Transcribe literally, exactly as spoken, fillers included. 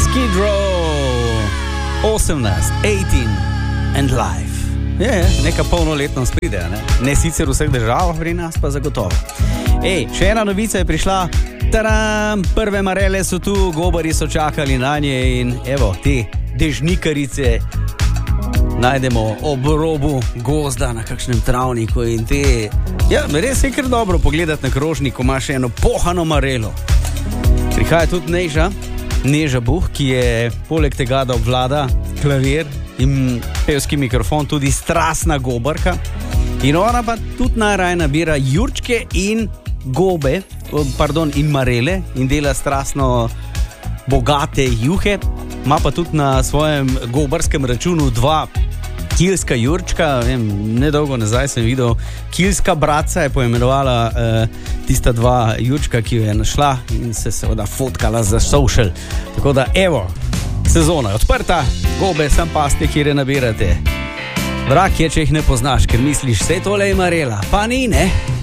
Skid Row, osemnajst, eighteen and life. Je, neka polnoletnost pride, ne? Ne sicer v vseh državah, pri nas pa zagotovo. Ej, še ena novica je prišla. Taram, prve marele so tu, gobari so čakali na nje in evo, te dežnikarice najdemo ob robu gozda na kakšnem travniku in te, ja, res je kar dobro pogledati na krožnik, ko imaš eno pohano marelo. Prihaja tudi Neža, Neža Buh, ki je poleg tega, da obvlada klavir in pevski mikrofon, tudi strastna gobarka. In ona pa tudi najraje nabira jurčke in gobe, pardon, in marele in dela strastno bogate juhe. Ima pa tudi na svojem gobarskem računu dva kilska jurčka. Vem, nedolgo nazaj sem videl, kilska bratca je poimenovala uh, tista dva jurčka, ki jo je našla in se seveda fotkala za social. Tako da evo, sezona je odprta, gobe sem paste, kjer je nabirate. Vrak je, če jih ne poznaš, ker misliš, vse tole je marela, pa ni, ne?